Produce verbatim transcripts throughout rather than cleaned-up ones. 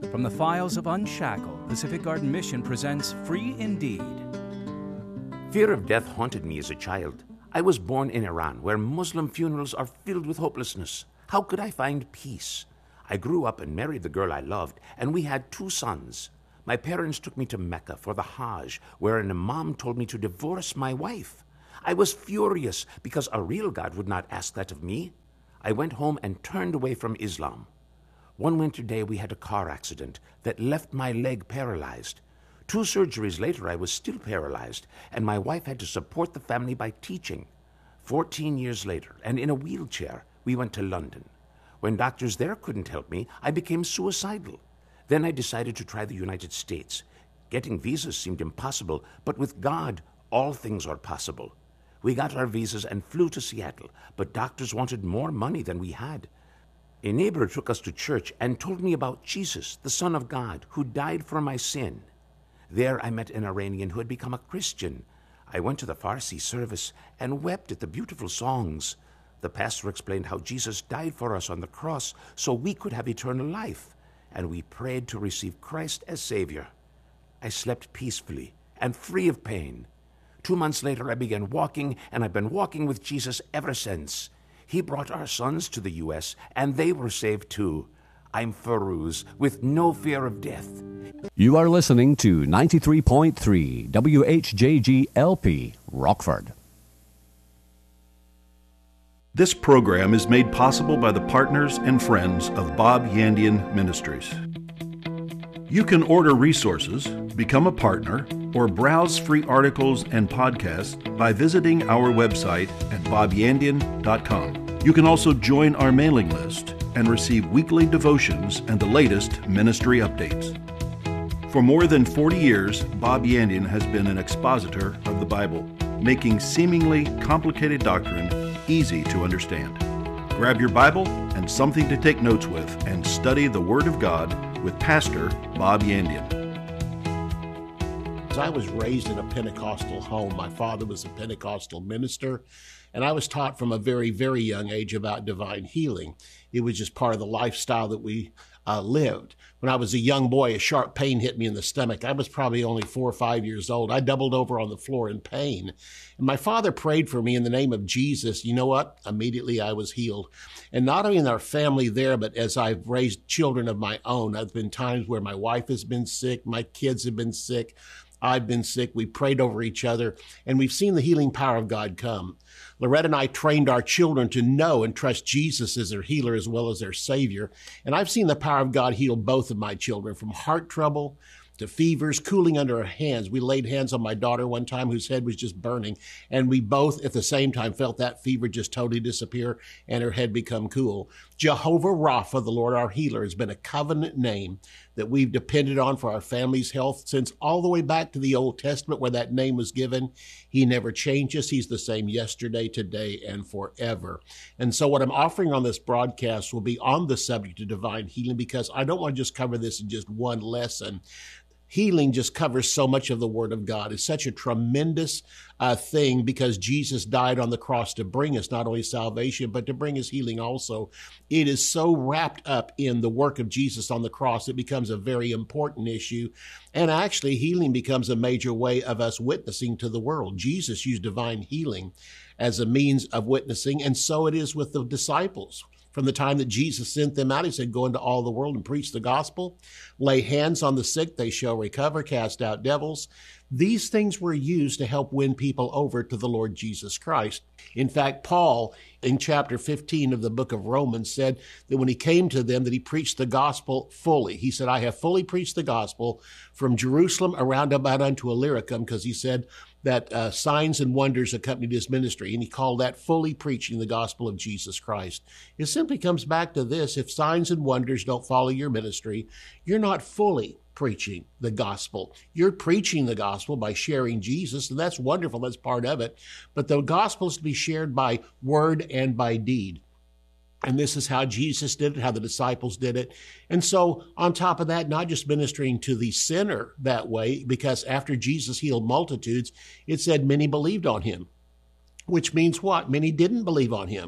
From the files of Unshackled, Pacific Garden Mission presents Free Indeed. Fear of death haunted me as a child. I was born in Iran, where Muslim funerals are filled with hopelessness. How could I find peace? I grew up and married the girl I loved, and we had two sons. My parents took me to Mecca for the Hajj, where an imam told me to divorce my wife. I was furious because a real God would not ask that of me. I went home and turned away from Islam. One winter day, we had a car accident that left my leg paralyzed. Two surgeries later, I was still paralyzed, and my wife had to support the family by teaching. Fourteen years later, and in a wheelchair, we went to London. When doctors there couldn't help me, I became suicidal. Then I decided to try the United States. Getting visas seemed impossible, but with God, all things are possible. We got our visas and flew to Seattle, but doctors wanted more money than we had. A neighbor took us to church and told me about Jesus, the Son of God, who died for my sin. There I met an Iranian who had become a Christian. I went to the Farsi service and wept at the beautiful songs. The pastor explained how Jesus died for us on the cross so we could have eternal life, and we prayed to receive Christ as Savior. I slept peacefully and free of pain. Two months later, I began walking, and I've been walking with Jesus ever since. He brought our sons to the U S, and they were saved too. I'm Feroz, with no fear of death. You are listening to ninety-three point three W H J G L P, Rockford. This program is made possible by the partners and friends of Bob Yandian Ministries. You can order resources, become a partner, or browse free articles and podcasts by visiting our website at bob yandian dot com. You can also join our mailing list and receive weekly devotions and the latest ministry updates. For more than forty years, Bob Yandian has been an expositor of the Bible, making seemingly complicated doctrine easy to understand. Grab your Bible and something to take notes with and study the Word of God with Pastor Bob Yandian. I was raised in a Pentecostal home. My father was a Pentecostal minister, and I was taught from a very, very young age about divine healing. It was just part of the lifestyle that we uh, lived. When I was a young boy, a sharp pain hit me in the stomach. I was probably only four or five years old. I doubled over on the floor in pain. And my father prayed for me in the name of Jesus. You know what? Immediately I was healed. And not only in our family there, but as I've raised children of my own, there's been times where my wife has been sick, my kids have been sick, I've been sick. We prayed over each other, and we've seen the healing power of God come. Loretta and I trained our children to know and trust Jesus as their healer as well as their Savior. And I've seen the power of God heal both of my children from heart trouble to fevers, cooling under our hands. We laid hands on my daughter one time whose head was just burning, and we both at the same time felt that fever just totally disappear and her head become cool. Jehovah Rapha, the Lord our healer, has been a covenant name that we've depended on for our family's health since all the way back to the Old Testament where that name was given. He never changes. He's the same yesterday, today, and forever. And so what I'm offering on this broadcast will be on the subject of divine healing, because I don't want to just cover this in just one lesson. Healing just covers so much of the Word of God. It's such a tremendous uh, thing because Jesus died on the cross to bring us not only salvation, but to bring us healing also. It is so wrapped up in the work of Jesus on the cross, it becomes a very important issue. And actually, healing becomes a major way of us witnessing to the world. Jesus used divine healing as a means of witnessing, and so it is with the disciples. From the time that Jesus sent them out, he said, go into all the world and preach the gospel, lay hands on the sick, they shall recover, cast out devils. These things were used to help win people over to the Lord Jesus Christ. In fact, Paul, in chapter fifteen of the book of Romans, said that when he came to them, that he preached the gospel fully. He said, I have fully preached the gospel from Jerusalem around about unto Illyricum, because he said that uh, signs and wonders accompanied his ministry, and he called that fully preaching the gospel of Jesus Christ. It simply comes back to this: if signs and wonders don't follow your ministry, you're not fully preaching the gospel. You're preaching the gospel by sharing Jesus, and that's wonderful. That's part of it. But the gospel is to be shared by word and by deed. And this is how Jesus did it, how the disciples did it. And so on top of that, not just ministering to the sinner that way, because after Jesus healed multitudes, it said many believed on him. Which means what? Many didn't believe on him.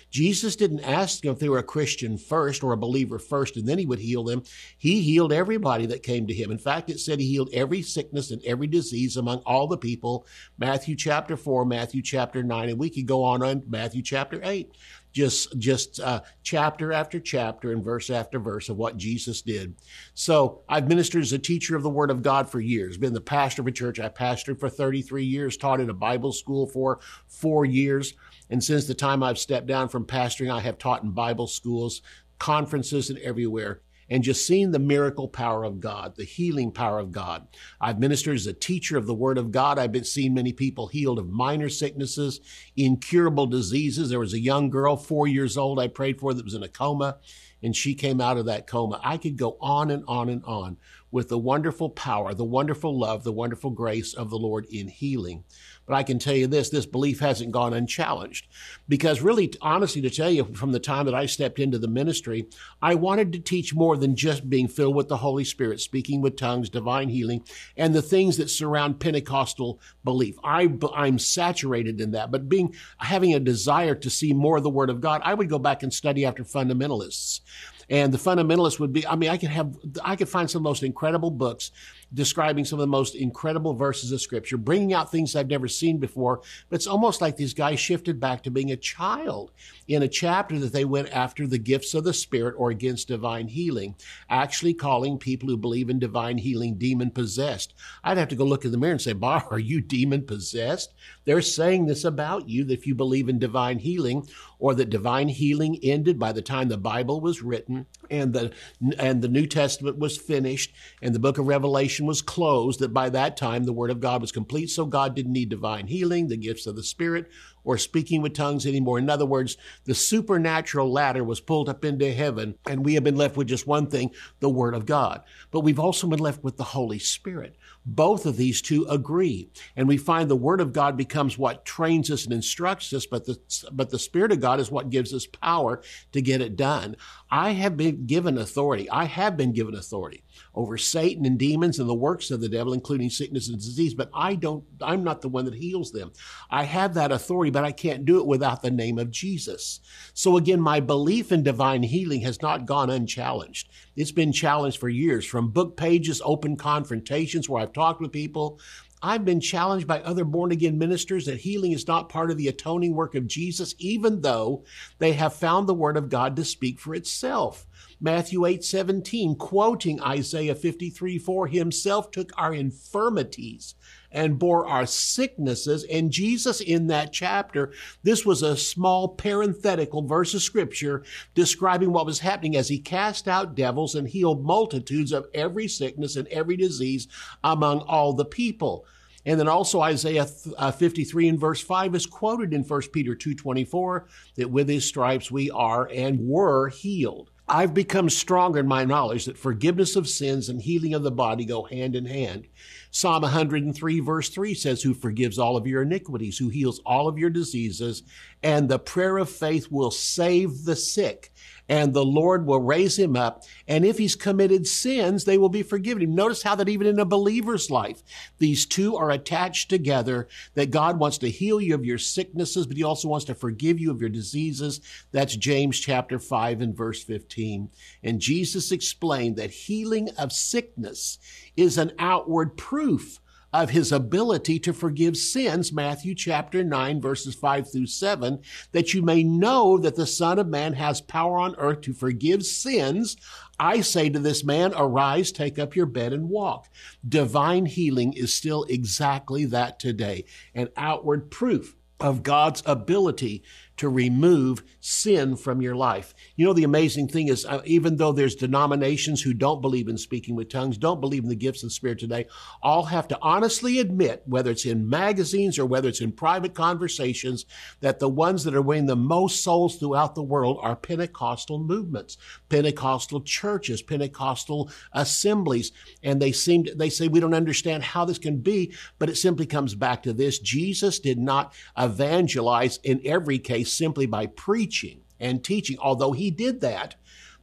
Jesus didn't ask them if they were a Christian first or a believer first, and then he would heal them. He healed everybody that came to him. In fact, it said he healed every sickness and every disease among all the people. Matthew chapter four, Matthew chapter nine, and we could go on on Matthew chapter eight. Just, just uh, chapter after chapter and verse after verse of what Jesus did. So I've ministered as a teacher of the Word of God for years, been the pastor of a church. I pastored for thirty-three years, taught in a Bible school for four years. And since the time I've stepped down from pastoring, I have taught in Bible schools, conferences, and everywhere, and just seeing the miracle power of God, the healing power of God. I've ministered as a teacher of the Word of God. I've been seeing many people healed of minor sicknesses, incurable diseases. There was a young girl, four years old, I prayed for that was in a coma, and she came out of that coma. I could go on and on and on with the wonderful power, the wonderful love, the wonderful grace of the Lord in healing. But I can tell you this, this belief hasn't gone unchallenged. Because really, honestly, to tell you, from the time that I stepped into the ministry, I wanted to teach more than just being filled with the Holy Spirit, speaking with tongues, divine healing, and the things that surround Pentecostal belief. I, I'm saturated in that. But being having a desire to see more of the Word of God, I would go back and study after fundamentalists. And the fundamentalists would be, I mean, I could have, I could find some of the most incredible books describing some of the most incredible verses of Scripture, bringing out things I've never seen before. But it's almost like these guys shifted back to being a child in a chapter that they went after the gifts of the Spirit or against divine healing, actually calling people who believe in divine healing demon-possessed. I'd have to go look in the mirror and say, Bob, are you demon-possessed? They're saying this about you, that if you believe in divine healing, or that divine healing ended by the time the Bible was written and the and the New Testament was finished and the book of Revelation was closed, that by that time the Word of God was complete, so God didn't need divine healing, the gifts of the Spirit, or speaking with tongues anymore. In other words, the supernatural ladder was pulled up into heaven, and we have been left with just one thing, the Word of God. But we've also been left with the Holy Spirit. Both of these two agree. And we find the Word of God becomes what trains us and instructs us, but the, but the Spirit of God is what gives us power to get it done. I have been given authority. I have been given authority over Satan and demons and the works of the devil, including sickness and disease, but I don't, I'm not the one that heals them. I have that authority, but I can't do it without the name of Jesus. So again, my belief in divine healing has not gone unchallenged. It's been challenged for years, from book pages, open confrontations where I've talked with people. I've been challenged by other born-again ministers that healing is not part of the atoning work of Jesus, even though they have found the Word of God to speak for itself. Matthew eight seventeen, quoting Isaiah fifty-three four, himself took our infirmities and bore our sicknesses. And Jesus in that chapter, this was a small parenthetical verse of Scripture describing what was happening as he cast out devils and healed multitudes of every sickness and every disease among all the people. And then also Isaiah fifty-three and verse five is quoted in First Peter two twenty-four, that with his stripes we are and were healed. I've become stronger in my knowledge that forgiveness of sins and healing of the body go hand in hand. Psalm one hundred three verse three says, who forgives all of your iniquities, who heals all of your diseases, and the prayer of faith will save the sick, and the Lord will raise him up. And if he's committed sins, they will be forgiven him. Notice how that even in a believer's life, these two are attached together, that God wants to heal you of your sicknesses, but he also wants to forgive you of your diseases. That's James chapter five and verse fifteen. And Jesus explained that healing of sickness is an outward proof of his ability to forgive sins, Matthew chapter nine, verses five through seven, that you may know that the Son of Man has power on earth to forgive sins. I say to this man, arise, take up your bed and walk. Divine healing is still exactly that today, an outward proof of God's ability to remove sin from your life. You know, the amazing thing is, uh, even though there's denominations who don't believe in speaking with tongues, don't believe in the gifts of the Spirit today, all have to honestly admit, whether it's in magazines or whether it's in private conversations, that the ones that are winning the most souls throughout the world are Pentecostal movements, Pentecostal churches, Pentecostal assemblies. And they seem to, they say, we don't understand how this can be, but it simply comes back to this. Jesus did not evangelize in every case simply by preaching and teaching, although he did that.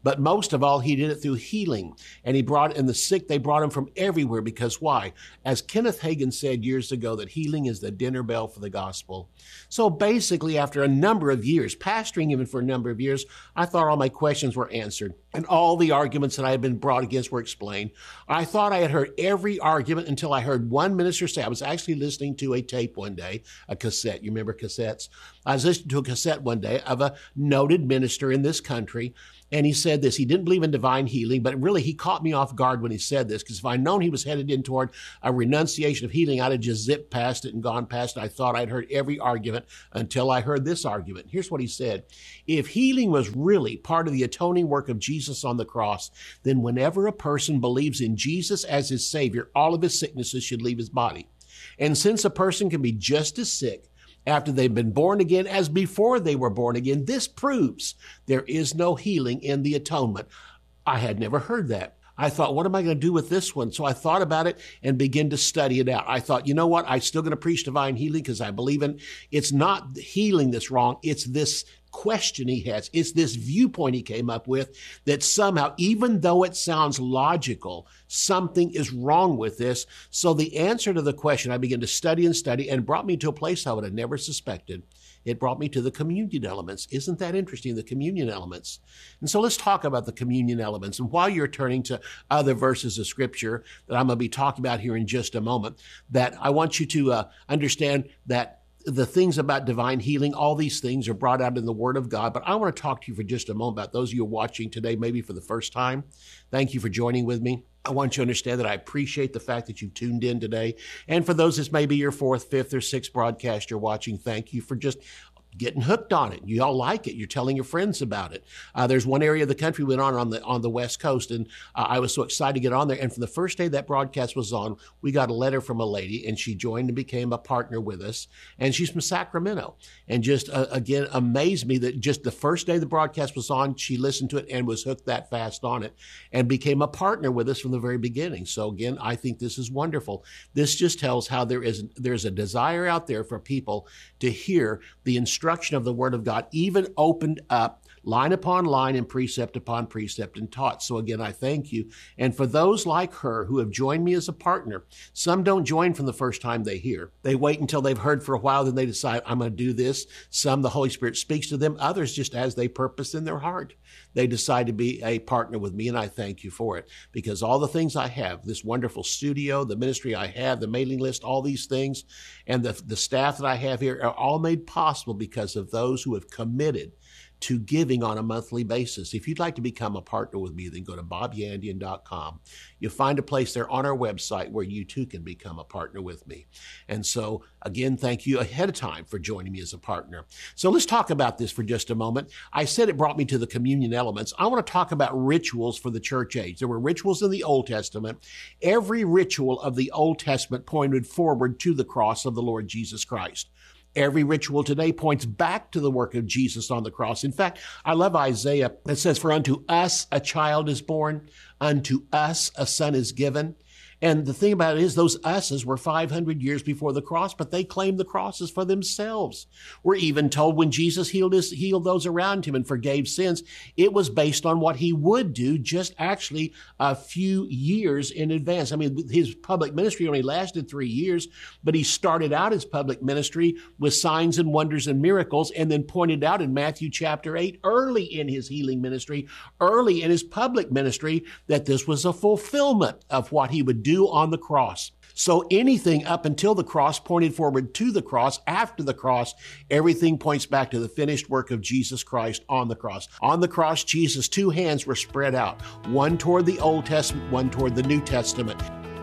But most of all, he did it through healing. And he brought in the sick, they brought him from everywhere. Because why? As Kenneth Hagin said years ago, that healing is the dinner bell for the gospel. So basically, after a number of years, pastoring even for a number of years, I thought all my questions were answered. And all the arguments that I had been brought against were explained. I thought I had heard every argument until I heard one minister say, I was actually listening to a tape one day, a cassette. You remember cassettes? I was listening to a cassette one day of a noted minister in this country. And he said this, he didn't believe in divine healing, but really he caught me off guard when he said this, because if I'd known he was headed in toward a renunciation of healing, I'd have just zipped past it and gone past it. I thought I'd heard every argument until I heard this argument. Here's what he said. If healing was really part of the atoning work of Jesus on the cross, then whenever a person believes in Jesus as his Savior, all of his sicknesses should leave his body. And since a person can be just as sick after they've been born again as before they were born again, this proves there is no healing in the atonement. I had never heard that. I thought, what am I going to do with this one? So I thought about it and began to study it out. I thought, you know what? I'm still going to preach divine healing because I believe in it's not healing that's wrong. It's this question he has. It's this viewpoint he came up with that somehow, even though it sounds logical, something is wrong with this. So the answer to the question, I began to study and study, and brought me to a place I would have never suspected. It brought me to the communion elements. Isn't that interesting, the communion elements? And so let's talk about the communion elements. And while you're turning to other verses of Scripture that I'm going to be talking about here in just a moment, that I want you to uh, understand that the things about divine healing, all these things are brought out in the Word of God. But I want to talk to you for just a moment about those of you who are watching today, maybe for the first time. Thank you for joining with me. I want you to understand that I appreciate the fact that you've tuned in today. And for those, this may be your fourth, fifth, or sixth broadcast you're watching, thank you for just getting hooked on it. You all like it. You're telling your friends about it. Uh, there's one area of the country we went on on the on the West Coast, and uh, I was so excited to get on there. And from the first day that broadcast was on, we got a letter from a lady, and she joined and became a partner with us. And she's from Sacramento. And just, uh, again, amazed me that just the first day the broadcast was on, she listened to it and was hooked that fast on it and became a partner with us from the very beginning. So again, I think this is wonderful. This just tells how there is there's a desire out there for people to hear the instruction of the Word of God, even opened up line upon line and precept upon precept and taught. So again, I thank you. And for those like her who have joined me as a partner, some don't join from the first time they hear. They wait until they've heard for a while, then they decide, I'm going to do this. Some, the Holy Spirit speaks to them. Others, just as they purpose in their heart, they decide to be a partner with me. And I thank you for it, because all the things I have, this wonderful studio, the ministry I have, the mailing list, all these things, and the, the staff that I have here are all made possible because of those who have committed to giving on a monthly basis. If you'd like to become a partner with me, then go to bob yandian dot com. You'll find a place there on our website where you too can become a partner with me. And so again, thank you ahead of time for joining me as a partner. So let's talk about this for just a moment. I said it brought me to the communion elements. I want to talk about rituals for the church age. There were rituals in the Old Testament. Every ritual of the Old Testament pointed forward to the cross of the Lord Jesus Christ. Every ritual today points back to the work of Jesus on the cross. In fact, I love Isaiah that says, for unto us a child is born, unto us a son is given. And the thing about it is those us's were five hundred years before the cross, but they claimed the crosses for themselves. We're even told when Jesus healed his, healed those around him and forgave sins, it was based on what he would do just actually a few years in advance. I mean, his public ministry only lasted three years, but he started out his public ministry with signs and wonders and miracles, and then pointed out in Matthew chapter eight, early in his healing ministry, early in his public ministry, that this was a fulfillment of what he would do on the cross. So anything up until the cross pointed forward to the cross. After the cross, everything points back to the finished work of Jesus Christ on the cross. On the cross, Jesus' two hands were spread out, one toward the Old Testament, one toward the New Testament.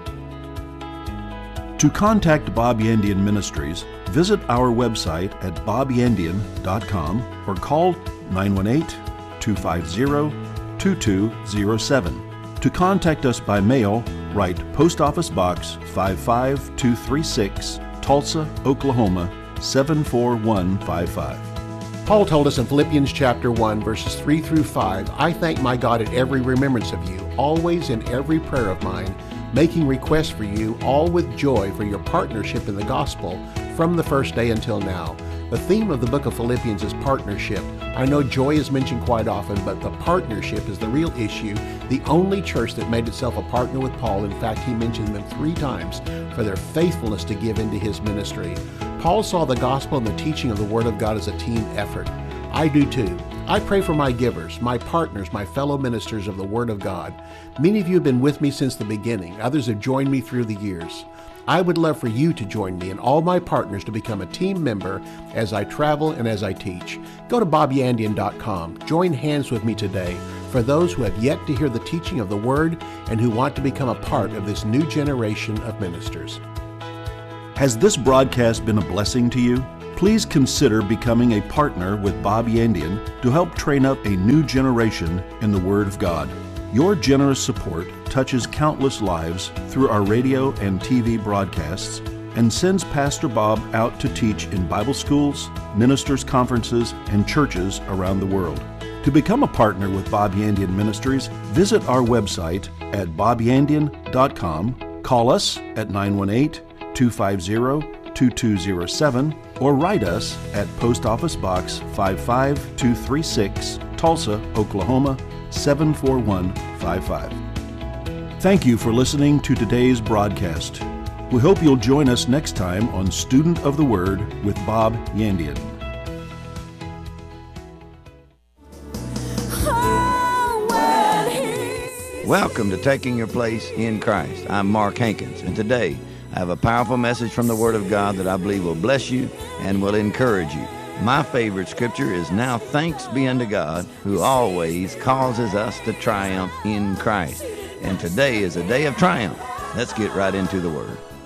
To contact Bob Yandian Ministries, visit our website at bob yandian dot com or call nine one eight, two five zero, two two zero seven. To contact us by mail, write Post Office Box five five two three six, Tulsa, Oklahoma seven four one five five. Paul told us in Philippians chapter one, verses three through five, I thank my God at every remembrance of you, always in every prayer of mine, making requests for you, all with joy for your partnership in the gospel from the first day until now, The theme of the book of Philippians is partnership. I know joy is mentioned quite often, but the partnership is the real issue. The only church that made itself a partner with Paul, in fact, he mentioned them three times for their faithfulness to give into his ministry. Paul saw the gospel and the teaching of the Word of God as a team effort. I do too. I pray for my givers, my partners, my fellow ministers of the Word of God. Many of you have been with me since the beginning. Others have joined me through the years. I would love for you to join me and all my partners to become a team member as I travel and as I teach. Go to bob yandian dot com. Join hands with me today for those who have yet to hear the teaching of the Word and who want to become a part of this new generation of ministers. Has this broadcast been a blessing to you? Please consider becoming a partner with Bob Yandian to help train up a new generation in the Word of God. Your generous support touches countless lives through our radio and T V broadcasts and sends Pastor Bob out to teach in Bible schools, ministers' conferences, and churches around the world. To become a partner with Bob Yandian Ministries, visit our website at bob yandian dot com, call us at nine one eight, two five zero, two two zero seven, or write us at Post Office Box five five two three six, Tulsa, Oklahoma, seven four one five five. Thank you for listening to today's broadcast. We hope you'll join us next time on Student of the Word with Bob Yandian. Welcome to Taking Your Place in Christ. I'm Mark Hankins, and today I have a powerful message from the Word of God that I believe will bless you and will encourage you. My favorite scripture is, "Now thanks be unto God, who always causes us to triumph in Christ." And today is a day of triumph. Let's get right into the Word.